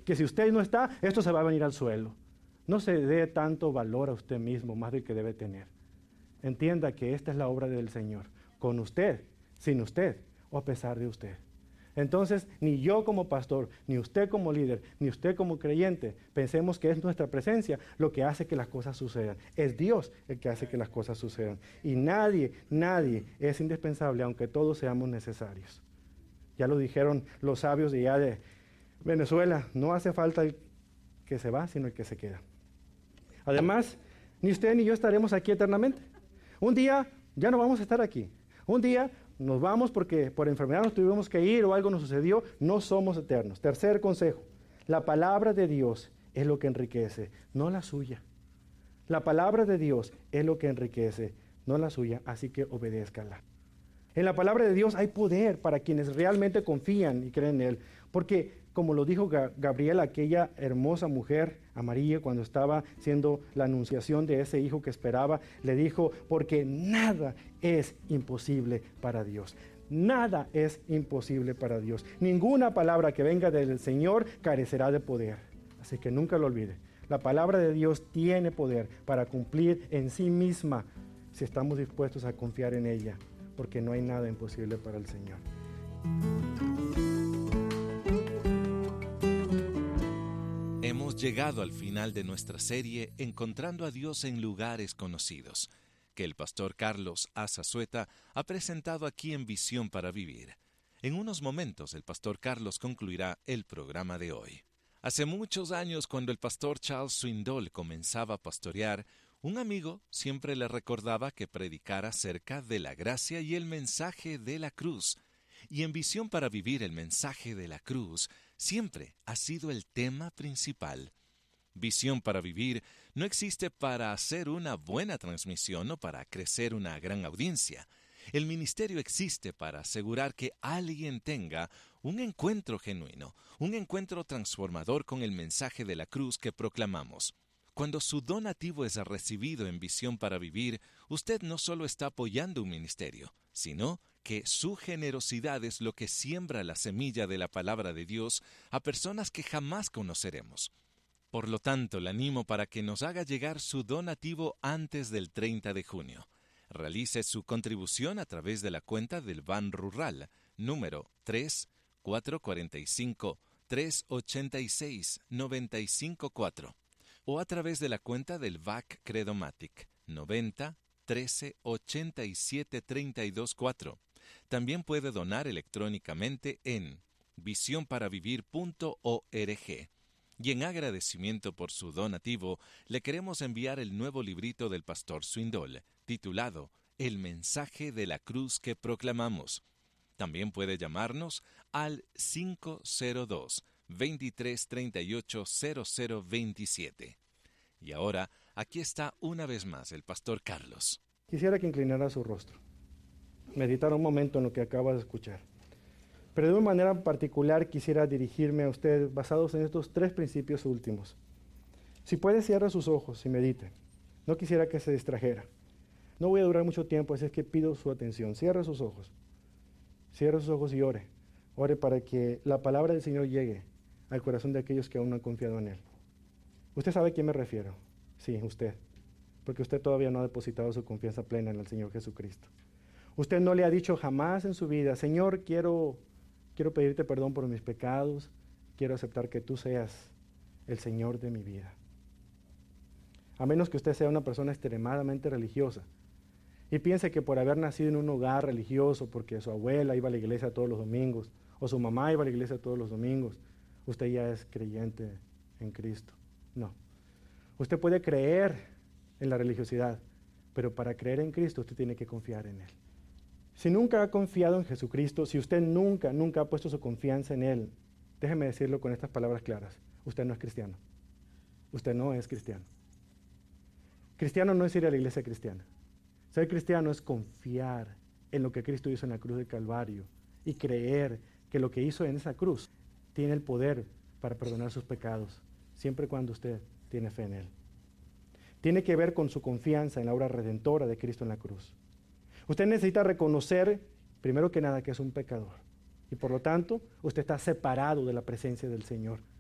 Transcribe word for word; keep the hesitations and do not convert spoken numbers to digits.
que si usted no está, esto se va a venir al suelo. No se dé tanto valor a usted mismo, más del que debe tener. Entienda que esta es la obra del Señor, con usted, sin usted o a pesar de usted. Entonces, ni yo como pastor, ni usted como líder, ni usted como creyente, pensemos que es nuestra presencia lo que hace que las cosas sucedan. Es Dios el que hace que las cosas sucedan. Y nadie, nadie es indispensable, aunque todos seamos necesarios. Ya lo dijeron los sabios de allá de Venezuela, no hace falta el que se va, sino el que se queda. Además, ni usted ni yo estaremos aquí eternamente. Un día ya no vamos a estar aquí. Un día nos vamos porque por enfermedad nos tuvimos que ir o algo nos sucedió. No somos eternos. Tercer consejo, la palabra de Dios es lo que enriquece, no la suya. La palabra de Dios es lo que enriquece, no la suya, así que obedézcala. En la palabra de Dios hay poder para quienes realmente confían y creen en Él. Porque, como lo dijo Gabriela, aquella hermosa mujer a María cuando estaba haciendo la anunciación de ese hijo que esperaba, le dijo, porque nada es imposible para Dios. Nada es imposible para Dios. Ninguna palabra que venga del Señor carecerá de poder. Así que nunca lo olvide. La palabra de Dios tiene poder para cumplir en sí misma si estamos dispuestos a confiar en ella. Porque no hay nada imposible para el Señor. Hemos llegado al final de nuestra serie Encontrando a Dios en lugares conocidos, que el pastor Carlos Azazueta ha presentado aquí en Visión para Vivir. En unos momentos el pastor Carlos concluirá el programa de hoy. Hace muchos años, cuando el pastor Charles Swindoll comenzaba a pastorear, un amigo siempre le recordaba que predicara acerca de la gracia y el mensaje de la cruz. Y en Visión para Vivir, el mensaje de la cruz siempre ha sido el tema principal. Visión para Vivir no existe para hacer una buena transmisión o para crecer una gran audiencia. El ministerio existe para asegurar que alguien tenga un encuentro genuino, un encuentro transformador con el mensaje de la cruz que proclamamos. Cuando su donativo es recibido en Visión para Vivir, usted no solo está apoyando un ministerio, sino que su generosidad es lo que siembra la semilla de la palabra de Dios a personas que jamás conoceremos. Por lo tanto, le animo para que nos haga llegar su donativo antes del treinta de junio. Realice su contribución a través de la cuenta del Ban Rural, número tres cuatro cuatro cinco, tres ocho seis, nueve cinco cuatro. O a través de la cuenta del V A C Credomatic noventa, trece, ochenta y siete, treinta y dos cuatro. También puede donar electrónicamente en visión para vivir punto org. Y en agradecimiento por su donativo, le queremos enviar el nuevo librito del pastor Swindoll, titulado El mensaje de la cruz que proclamamos. También puede llamarnos al cinco cero dos, veintitrés treinta y ocho, cero cero veintisiete. Y ahora, aquí está una vez más el pastor Carlos. Quisiera que inclinara su rostro, meditara un momento en lo que acaba de escuchar. Pero de una manera particular quisiera dirigirme a usted basados en estos tres principios últimos. Si puede, cierre sus ojos y medite. No quisiera que se distrajera. No voy a durar mucho tiempo, así es que pido su atención. Cierre sus ojos. Cierre sus ojos y ore. Ore para que la palabra del Señor llegue al corazón de aquellos que aún no han confiado en Él. Usted sabe a quién me refiero. Sí, usted. Porque usted todavía no ha depositado su confianza plena en el Señor Jesucristo. Usted no le ha dicho jamás en su vida, Señor, quiero, quiero pedirte perdón por mis pecados, quiero aceptar que tú seas el Señor de mi vida. A menos que usted sea una persona extremadamente religiosa y piense que por haber nacido en un hogar religioso, porque su abuela iba a la iglesia todos los domingos, o su mamá iba a la iglesia todos los domingos, usted ya es creyente en Cristo. No. Usted puede creer en la religiosidad, pero para creer en Cristo usted tiene que confiar en Él. Si nunca ha confiado en Jesucristo, si usted nunca, nunca ha puesto su confianza en Él, déjeme decirlo con estas palabras claras, usted no es cristiano. Usted no es cristiano. Cristiano no es ir a la iglesia cristiana. Ser cristiano es confiar en lo que Cristo hizo en la cruz del Calvario y creer que lo que hizo en esa cruz tiene el poder para perdonar sus pecados, siempre y cuando usted tiene fe en Él. Tiene que ver con su confianza en la obra redentora de Cristo en la cruz. Usted necesita reconocer, primero que nada, que es un pecador. Y por lo tanto, usted está separado de la presencia del Señor.